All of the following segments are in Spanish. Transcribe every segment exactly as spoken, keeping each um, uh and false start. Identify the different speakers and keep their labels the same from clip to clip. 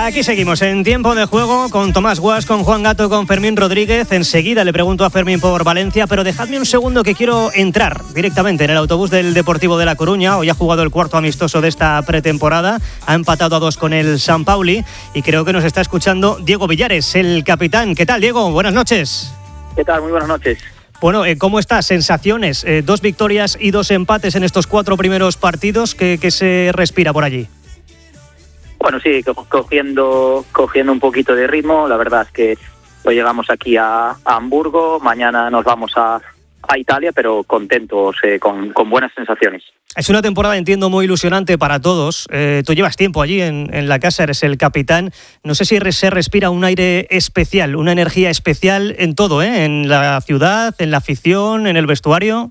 Speaker 1: Aquí seguimos en Tiempo de Juego con Tomás Guas, con Juan Gato, con Fermín Rodríguez. Enseguida le pregunto a Fermín por Valencia, pero dejadme un segundo que quiero entrar directamente en el autobús del Deportivo de La Coruña. Hoy ha jugado el cuarto amistoso de esta pretemporada, ha empatado a dos con el San Pauli y creo que nos está escuchando Diego Villares, el capitán. ¿Qué tal, Diego? Buenas noches.
Speaker 2: ¿Qué tal? Muy buenas noches.
Speaker 1: Bueno, eh, ¿cómo estás? Sensaciones, eh, dos victorias y dos empates en estos cuatro primeros partidos. ¿Qué, qué se respira por allí?
Speaker 2: Bueno, sí, cogiendo cogiendo un poquito de ritmo. La verdad es que hoy llegamos aquí a, a Hamburgo, mañana nos vamos a, a Italia, pero contentos, eh, con, con buenas sensaciones.
Speaker 1: Es una temporada, entiendo, muy ilusionante para todos. Eh, tú llevas tiempo allí en, en la casa, eres el capitán. No sé si se respira un aire especial, una energía especial en todo, ¿eh? En la ciudad, en la afición, en el vestuario.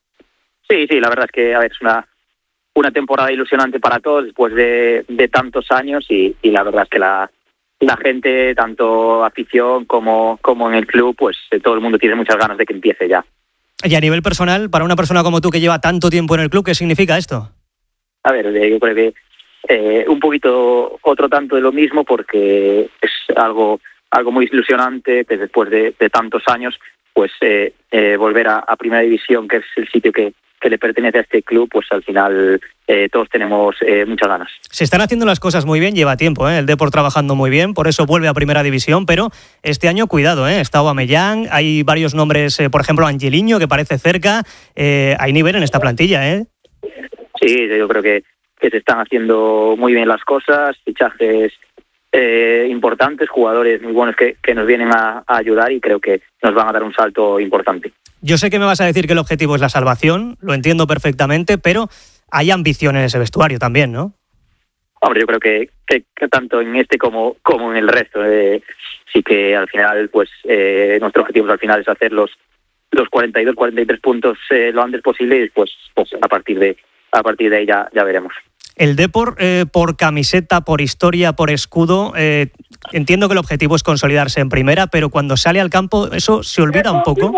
Speaker 2: Sí, sí, la verdad es que a ver, es una... una temporada ilusionante para todos después de, de tantos años y, y la verdad es que la, la gente, tanto afición como, como en el club, pues eh, todo el mundo tiene muchas ganas de que empiece ya.
Speaker 1: Y a nivel personal, para una persona como tú que lleva tanto tiempo en el club, ¿qué significa esto?
Speaker 2: A ver, yo creo que eh, un poquito otro tanto de lo mismo porque es algo algo muy ilusionante que después de, de tantos años, pues eh, eh, volver a, a Primera División, que es el sitio que que le pertenece a este club, pues al final eh, todos tenemos eh, muchas ganas.
Speaker 1: Se están haciendo las cosas muy bien, lleva tiempo, ¿eh? El Depor trabajando muy bien, por eso vuelve a Primera División, pero este año cuidado, ¿eh? Está Aubameyang, hay varios nombres, eh, por ejemplo Angeliño, que parece cerca, eh, hay nivel en esta plantilla, ¿eh?
Speaker 2: Sí, yo creo que, que se están haciendo muy bien las cosas, fichajes eh, importantes, jugadores muy buenos que, que nos vienen a, a ayudar y creo que nos van a dar un salto importante.
Speaker 1: Yo sé que me vas a decir que el objetivo es la salvación, lo entiendo perfectamente, pero hay ambición en ese vestuario también, ¿no?
Speaker 2: Hombre, yo creo que, que, que tanto en este como, como en el resto, eh, sí que al final, pues eh, nuestro objetivo al final es hacer los, los cuarenta y dos, cuarenta y tres puntos eh, lo antes posible y después pues, a partir de a partir de ahí ya, ya veremos.
Speaker 1: El Depor, eh, por camiseta, por historia, por escudo, eh, entiendo que el objetivo es consolidarse en primera, pero cuando sale al campo eso se olvida un poco.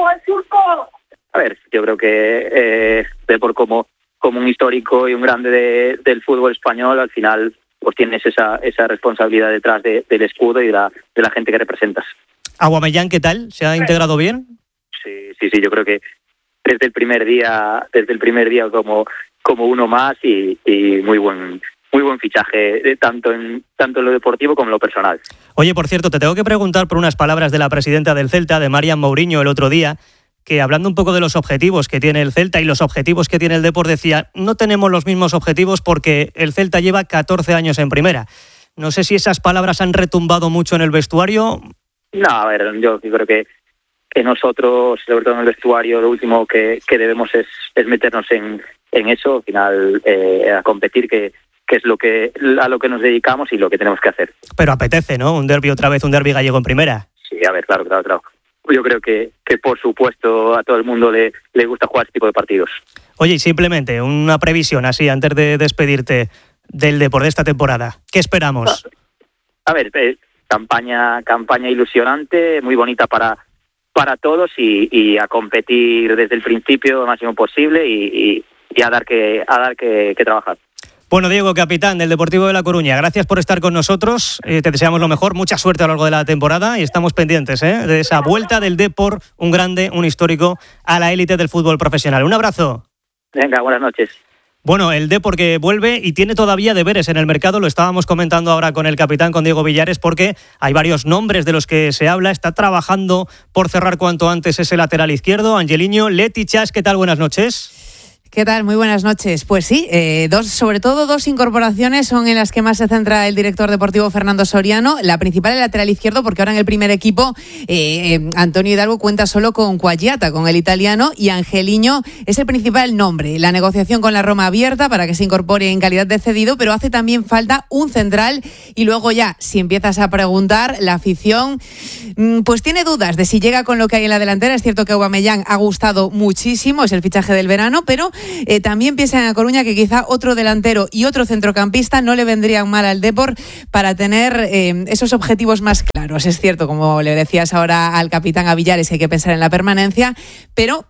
Speaker 2: A ver, yo creo que eh, Depor como, como un histórico y un grande de, del fútbol español, al final pues tienes esa, esa responsabilidad detrás de, del escudo y de la, de la gente que representas.
Speaker 1: Aubameyang, ¿qué tal? ¿Se ha integrado bien?
Speaker 2: Sí, sí, sí, yo creo que desde el primer día, desde el primer día como como uno más y, y muy buen muy buen fichaje, tanto en tanto en lo deportivo como en lo personal.
Speaker 1: Oye, por cierto, te tengo que preguntar por unas palabras de la presidenta del Celta, de Marian Mourinho, el otro día, que hablando un poco de los objetivos que tiene el Celta y los objetivos que tiene el Depor, decía, no tenemos los mismos objetivos porque el Celta lleva catorce años en primera. No sé si esas palabras han retumbado mucho en el vestuario.
Speaker 2: No, a ver, yo creo que que nosotros, sobre todo en el vestuario, lo último que, que debemos es, es meternos en, en eso, al final eh, a competir, que, que es lo que a lo que nos dedicamos y lo que tenemos que hacer.
Speaker 1: Pero apetece, ¿no? Un derbi otra vez, un derbi gallego en primera.
Speaker 2: Sí, a ver, claro, claro, claro. Yo creo que, que por supuesto a todo el mundo le, le gusta jugar este tipo de partidos.
Speaker 1: Oye, y simplemente una previsión así, antes de despedirte del Depor de esta temporada. ¿Qué esperamos?
Speaker 2: A, a ver, eh, campaña, campaña ilusionante, muy bonita para para todos y, y a competir desde el principio lo máximo posible y, y, y a dar que a dar que, que trabajar.
Speaker 1: Bueno, Diego, capitán del Deportivo de La Coruña, gracias por estar con nosotros, eh, te deseamos lo mejor, mucha suerte a lo largo de la temporada y estamos pendientes ¿eh? de esa vuelta del Depor, un grande, un histórico, a la élite del fútbol profesional. Un abrazo.
Speaker 2: Venga, buenas noches.
Speaker 1: Bueno, el Depor que vuelve y tiene todavía deberes en el mercado, lo estábamos comentando ahora con el capitán, con Diego Villares, porque hay varios nombres de los que se habla, está trabajando por cerrar cuanto antes ese lateral izquierdo, Angeliño, Leti, Chas, ¿qué tal? Buenas noches.
Speaker 3: ¿Qué tal? Muy buenas noches. Pues sí, eh, dos, sobre todo dos incorporaciones son en las que más se centra el director deportivo Fernando Soriano. La principal, el lateral izquierdo, porque ahora en el primer equipo eh, eh, Antonio Hidalgo cuenta solo con Quagliata, con el italiano, y Angeliño es el principal nombre. La negociación con la Roma abierta para que se incorpore en calidad de cedido, pero hace también falta un central y luego ya, si empiezas a preguntar, la afición pues tiene dudas de si llega con lo que hay en la delantera. Es cierto que Aubameyang ha gustado muchísimo, es el fichaje del verano, pero Eh, también piensan en A Coruña que quizá otro delantero y otro centrocampista no le vendrían mal al Depor para tener eh, esos objetivos más claros. Es cierto, como le decías ahora al capitán, a Villares, que hay que pensar en la permanencia, pero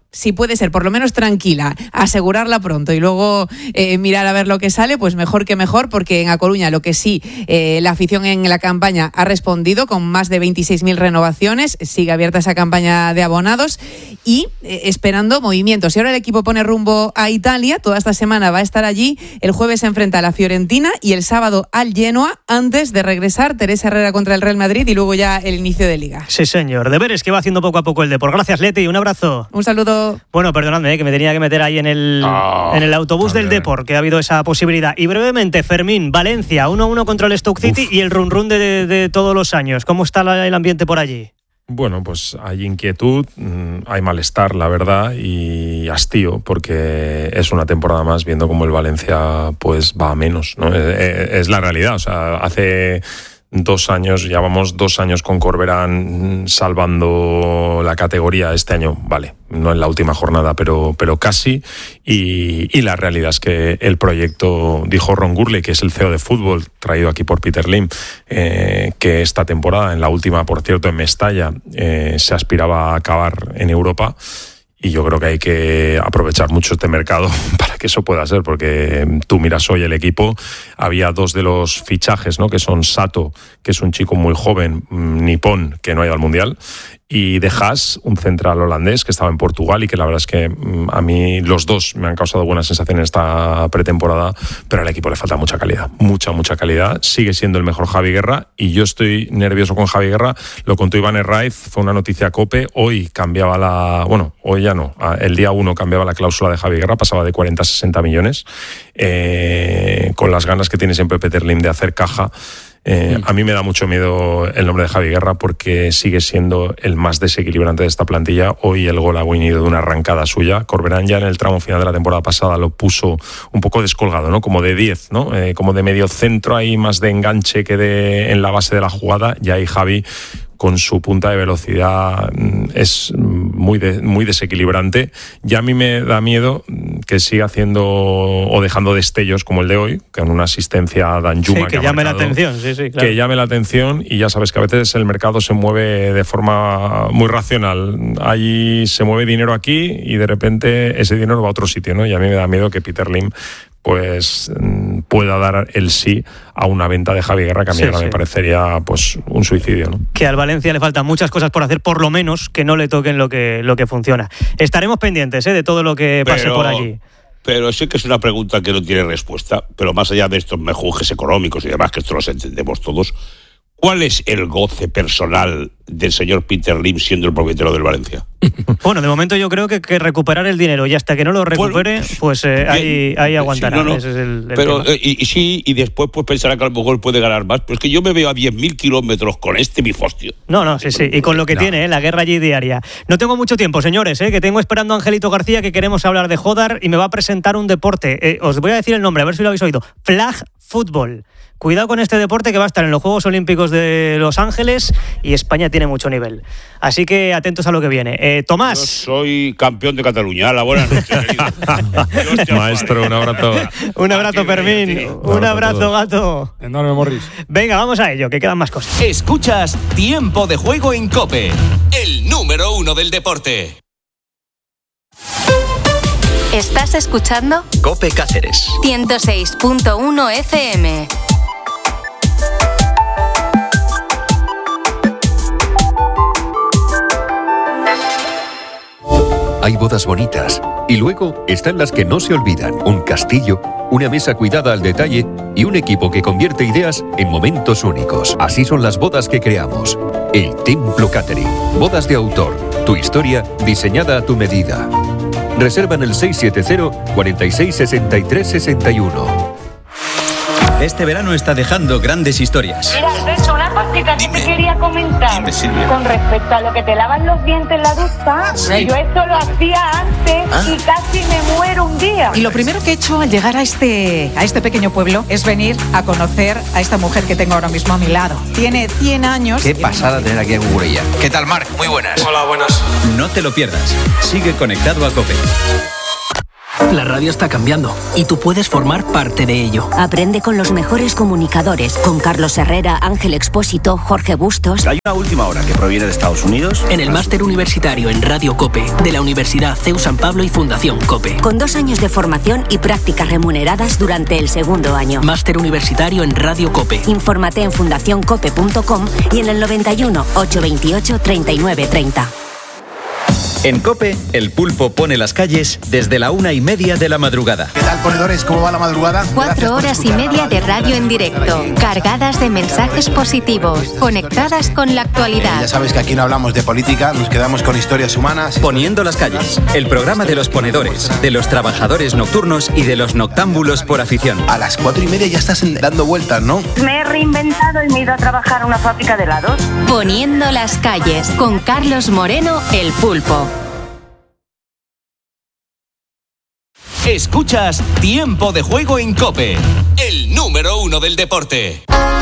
Speaker 3: si puede ser por lo menos tranquila, asegurarla pronto y luego eh, mirar a ver lo que sale, pues mejor que mejor, porque en A Coruña lo que sí, eh, la afición en la campaña ha respondido con más de veintiséis mil renovaciones, sigue abierta esa campaña de abonados y eh, esperando movimientos. Y ahora el equipo pone rumbo a Italia, toda esta semana va a estar allí, el jueves se enfrenta a la Fiorentina y el sábado al Genoa, antes de regresar Teresa Herrera contra el Real Madrid y luego ya el inicio de Liga.
Speaker 1: Sí, señor. Deberes que va haciendo poco a poco el Depor. Gracias, Leti. Un abrazo.
Speaker 3: Un saludo.
Speaker 1: Bueno, perdonadme, eh, que me tenía que meter ahí en el, oh, en el autobús también del Depor, que ha habido esa posibilidad. Y brevemente, Fermín, Valencia, uno a uno contra el Stoke City. Uf. Y el run run de, de, de todos los años. ¿Cómo está la, el ambiente por allí?
Speaker 4: Bueno, pues hay inquietud, hay malestar, la verdad, y hastío, porque es una temporada más viendo cómo el Valencia pues va a menos, ¿no? Es, es la realidad. O sea, hace dos años, ya vamos dos años con Corberán salvando la categoría. Este año, vale, no en la última jornada, pero, pero casi. Y, y la realidad es que el proyecto, dijo Ron Gurley, que es el C E O de fútbol, traído aquí por Peter Lim, eh, que esta temporada, en la última, por cierto, en Mestalla, eh, se aspiraba a acabar en Europa. Y yo creo que hay que aprovechar mucho este mercado para que eso pueda ser, porque tú miras hoy el equipo, había dos de los fichajes, ¿no? Que son Sato, que es un chico muy joven, nipón, que no ha ido al Mundial, y De Haas, un central holandés que estaba en Portugal y que la verdad es que a mí los dos me han causado buenas sensaciones en esta pretemporada, pero al equipo le falta mucha calidad, mucha, mucha calidad. Sigue siendo el mejor Javi Guerra y yo estoy nervioso con Javi Guerra. Lo contó Iván Herraiz, fue una noticia COPE. Hoy cambiaba la... Bueno, hoy ya no. El día uno cambiaba la cláusula de Javi Guerra, pasaba de cuarenta a sesenta millones. Eh, con las ganas que tiene siempre Peter Lim de hacer caja. Eh, mm. A mí me da mucho miedo el nombre de Javi Guerra porque sigue siendo el más desequilibrante de esta plantilla. Hoy el gol ha venido de una arrancada suya. Corberán ya en el tramo final de la temporada pasada lo puso un poco descolgado, ¿no? Como de diez, ¿no? Eh, como de medio centro, ahí más de enganche que de en la base de la jugada. Y ahí Javi, con su punta de velocidad, es muy de, muy desequilibrante. Y a mí me da miedo que siga haciendo o dejando destellos como el de hoy, con una asistencia a Danjuma.
Speaker 1: Sí, que, que llame marcado, la atención, sí, sí, claro. Que
Speaker 4: llame la atención, y ya sabes que a veces el mercado se mueve de forma muy racional. Ahí se mueve dinero aquí y de repente ese dinero va a otro sitio, ¿no? Y a mí me da miedo que Peter Lim pues pueda dar el sí a una venta de Javi Guerra, que a mí sí, ahora sí. me parecería pues un suicidio, ¿no?
Speaker 1: Que al Valencia le faltan muchas cosas por hacer, por lo menos que no le toquen lo que, lo que funciona. Estaremos pendientes ¿eh? de todo lo que pase pero, por allí.
Speaker 5: Pero sí que es una pregunta que no tiene respuesta, pero más allá de estos mejujes económicos y demás, que esto los entendemos todos, ¿cuál es el goce personal del señor Peter Lim siendo el propietario del Valencia?
Speaker 1: Bueno, de momento yo creo que, que recuperar el dinero, y hasta que no lo recupere, bueno, pues eh, ahí, ahí aguantará. Sí, no, no. Ese es el, el
Speaker 5: pero eh, y, y sí, y después pues pensará que a lo mejor puede ganar más, pero es que yo me veo a diez mil kilómetros con este bifostio.
Speaker 1: No, no, sí, sí, y con lo que no. tiene, ¿eh? La guerra allí diaria. No tengo mucho tiempo, señores, ¿eh? que tengo esperando a Angelito García, que queremos hablar de Jodar, y me va a presentar un deporte. Eh, os voy a decir el nombre, a ver si lo habéis oído. Flag Football. Cuidado con este deporte, que va a estar en los Juegos Olímpicos de Los Ángeles, y España tiene mucho nivel. Así que atentos a lo que viene. Eh, Tomás.
Speaker 5: Yo soy campeón de Cataluña. La buenas noches, querido.
Speaker 4: Maestro, un abrazo.
Speaker 1: Un abrazo, Fermín. Un, un abrazo, gato.
Speaker 6: Enorme, Morris.
Speaker 1: Venga, vamos a ello, que quedan más cosas.
Speaker 7: Escuchas Tiempo de Juego en COPE, el número uno del deporte.
Speaker 8: ¿Estás escuchando?
Speaker 7: COPE Cáceres.
Speaker 8: ciento seis punto uno F M.
Speaker 9: Hay bodas bonitas y luego están las que no se olvidan. Un castillo, una mesa cuidada al detalle y un equipo que convierte ideas en momentos únicos. Así son las bodas que creamos. El Templo Catering. Bodas de autor. Tu historia diseñada a tu medida. Reserva en el seis siete cero, cuarenta y seis, sesenta y tres, sesenta y uno.
Speaker 10: Este verano está dejando grandes historias.
Speaker 11: Mira, Alberto, una cosita que te quería comentar.
Speaker 10: Dime, Silvia.
Speaker 11: Con respecto a lo que te lavan los dientes en la ducha, sí. Yo esto lo hacía antes ¿Ah? y casi me muero un día.
Speaker 12: Y lo primero que he hecho al llegar a este, a este pequeño pueblo es venir a conocer a esta mujer que tengo ahora mismo a mi lado. Tiene cien años.
Speaker 10: Qué pasada tener aquí a Gugurella. ¿Qué tal, Marc? Muy buenas.
Speaker 6: Hola, buenas.
Speaker 10: No te lo pierdas. Sigue conectado a COPE.
Speaker 6: La radio está cambiando y tú puedes formar parte de ello.
Speaker 13: Aprende con los mejores comunicadores, con Carlos Herrera, Ángel Expósito, Jorge Bustos.
Speaker 14: Hay una última hora que proviene de Estados Unidos.
Speaker 6: En el máster universitario en Radio COPE de la Universidad C E U San Pablo y Fundación COPE.
Speaker 13: Con dos años de formación y prácticas remuneradas durante el segundo año.
Speaker 6: Máster universitario en Radio COPE.
Speaker 13: Infórmate en fundación cope punto com y en el noventa y uno, ochocientos veintiocho, treinta y nueve treinta.
Speaker 10: En COPE, el pulpo pone las calles desde la una y media de la madrugada.
Speaker 15: ¿Qué tal, ponedores? ¿Cómo va la madrugada?
Speaker 8: Cuatro horas y media de radio en directo, cargadas de mensajes positivos, conectadas con la actualidad.
Speaker 15: Eh, ya sabes que aquí no hablamos de política, nos quedamos con historias humanas.
Speaker 10: Poniendo las calles, el programa de los ponedores, de los trabajadores nocturnos y de los noctámbulos por afición.
Speaker 15: A las cuatro y media ya estás dando vueltas, ¿no?
Speaker 11: Me he reinventado y me he ido a trabajar a una fábrica de helados.
Speaker 8: Poniendo las calles, con Carlos Moreno, el pulpo.
Speaker 7: Escuchas Tiempo de Juego en COPE, el número uno del deporte.